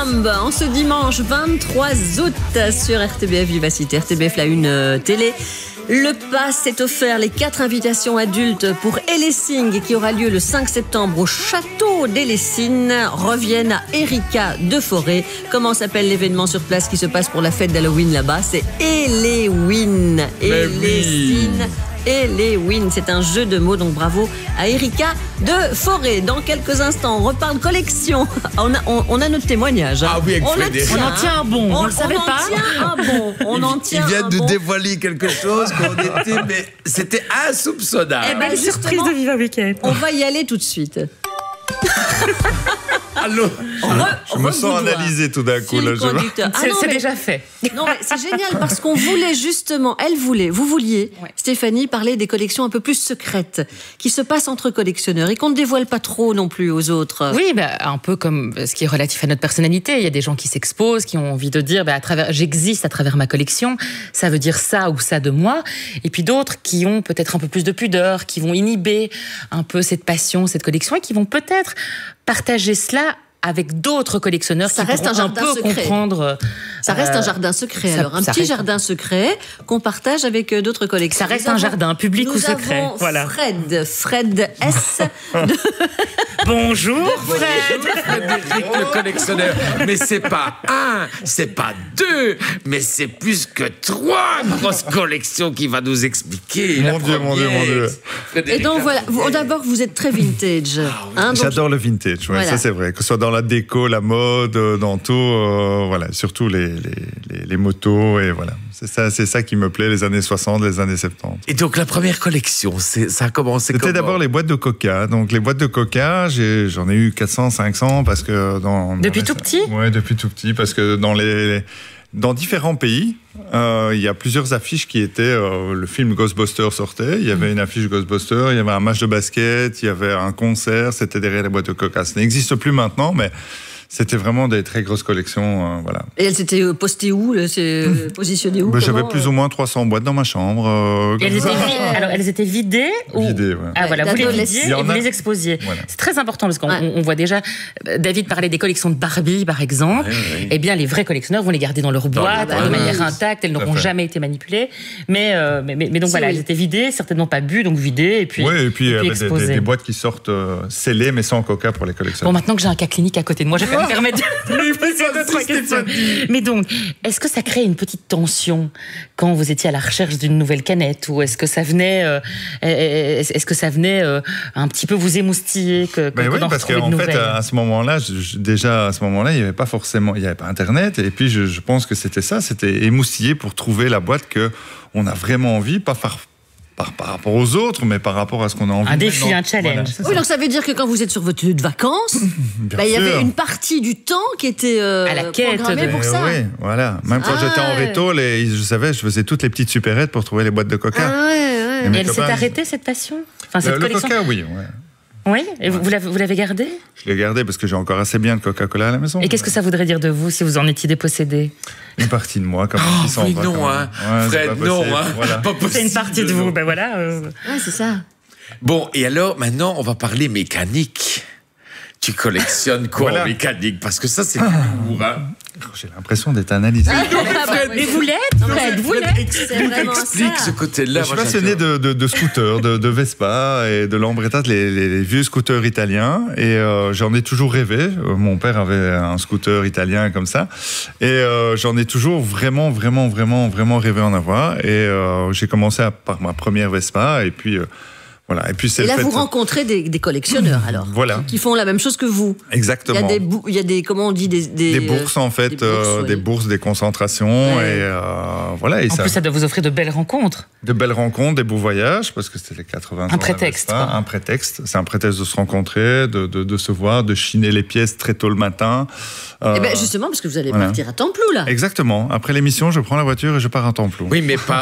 Colombe en ce dimanche 23 août sur RTBF Vivacité, RTBF la une télé. Le pass est offert, les 4 invitations adultes pour Hellessing qui aura lieu le 5 septembre au château d'Hellessing reviennent à Erika de Forêt. Comment s'appelle l'événement sur place qui se passe pour la fête d'Halloween là-bas? C'est Helloween. Hellessing. Helloween, c'est un jeu de mots, donc bravo à Erika de Forêt. Dans quelques instants, on reparle collection. On a notre témoignage. Ah oui, avec Frédéric. On en tient un bon, on le savait pas. Il vient de dévoiler quelque chose mais c'était insoupçonnable. Eh ben, les surprises de Viva Weekend. On va y aller tout de suite. Allô. Je me sens analysé tout d'un coup. Là, c'est déjà fait. Non, mais c'est génial parce qu'on voulait justement, vous vouliez, Stéphanie, parler des collections un peu plus secrètes qui se passent entre collectionneurs et qu'on ne dévoile pas trop non plus aux autres. Oui, un peu comme ce qui est relatif à notre personnalité. Il y a des gens qui s'exposent, qui ont envie de dire j'existe à travers ma collection, ça veut dire ça ou ça de moi. Et puis d'autres qui ont peut-être un peu plus de pudeur, qui vont inhiber un peu cette passion, cette collection et qui vont peut-être partager cela avec d'autres collectionneurs qui pourront un peu comprendre. Ça reste un jardin secret. Alors, un petit jardin secret qu'on partage avec d'autres collectionneurs. Ça reste un jardin public ou secret. Nous avons voilà. Fred S. Bonjour Fred. Frédéric le collectionneur. Mais c'est pas 1, c'est pas 2, mais c'est plus que 3 grosses collections qu'il va nous expliquer. Mon Dieu. Et donc voilà, d'abord vous êtes très vintage. J'adore le vintage, voilà. Ça c'est vrai. Que ce soit dans la déco, la mode, dans tout, voilà, surtout les motos et voilà. C'est ça qui me plaît, les années 60, les années 70. Et donc la première collection, ça a commencé comment? C'était d'abord les boîtes de Coca. Donc les boîtes de Coca, j'en ai eu 400, 500 parce que depuis tout petit. Ouais, depuis tout petit parce que dans différents pays, il y a plusieurs affiches qui étaient... le film Ghostbusters sortait, il y avait une affiche Ghostbusters, il y avait un match de basket, il y avait un concert, c'était derrière les boîtes de Coca. Ça n'existe plus maintenant, mais c'était vraiment des très grosses collections. Voilà. Et elles étaient postées où? Positionnées où? J'avais plus ou moins 300 boîtes dans ma chambre. Et elles étaient vidées Vidées, ouais. Ah voilà, vous les vidiez et vous les exposiez. Voilà. C'est très important parce qu'on voit déjà, David parlait des collections de Barbie par exemple. Ouais. Eh bien, les vrais collectionneurs vont les garder dans leur boîte de manière intacte, elles n'auront jamais été manipulées. Mais donc voilà, elles étaient vidées, certainement pas bues, donc vidées et puis il y avait des boîtes qui sortent scellées mais sans Coca pour les collectionneurs. Bon, maintenant que j'ai un cas clinique à côté de moi, je vais me permettre de lui poser 2-3 questions. Mais donc, est-ce que ça crée une petite tension quand vous étiez à la recherche d'une nouvelle canette, ou est-ce que ça venait un petit peu vous émoustiller oui, parce qu'en fait, à ce moment-là, il n'y avait pas forcément, il n'y avait pas Internet, et puis je pense que c'était émoustiller pour trouver la boîte que on a vraiment envie, pas par rapport aux autres, mais par rapport à ce qu'on a envie. Un défi, un challenge. Voilà, oui, donc ça veut dire que quand vous êtes sur votre lieu de vacances, il y avait une partie du temps qui était à la quête programmée pour ça. Oui, voilà. Même quand j'étais en réto, je faisais toutes les petites supérettes pour trouver les boîtes de Coca. Et elle s'est arrêtée, cette passion, cette collection. Le Coca, oui. Oui, et vous l'avez gardé? Je l'ai gardé parce que j'ai encore assez bien de Coca-Cola à la maison. Et qu'est-ce que ça voudrait dire de vous si vous en étiez dépossédé? Une partie de moi, comme qui s'en va. Non, Fred, non, voilà. Pas possible. C'est une partie de vous, voilà. C'est ça. Bon, et alors, maintenant, on va parler mécanique. Tu collectionnes quoi en mécanique? Parce que ça, c'est court, hein. J'ai l'impression d'être analysé. Mais vous l'êtes, Fred, vous l'êtes. Explique ce côté-là. Je suis passionné de scooters, de Vespa et de Lambretta, les vieux scooters italiens. Et j'en ai toujours rêvé. Mon père avait un scooter italien comme ça. Et j'en ai toujours vraiment rêvé en avoir. Et j'ai commencé par ma première Vespa. Et puis... Voilà. Et là, vous rencontrez des collectionneurs, alors, qui font la même chose que vous. Exactement. Il y a des comment on dit, des bourses, en fait, des bourses, des concentrations, et voilà. Et en plus, ça doit vous offrir de belles rencontres. De belles rencontres, des beaux voyages, parce que c'était les 80 ans. Un prétexte. Un prétexte. C'est un prétexte de se rencontrer, de se voir, de chiner les pièces très tôt le matin. Et justement, parce que vous allez partir à Templou, là. Exactement. Après l'émission, je prends la voiture et je pars à Templou. Oui, mais pas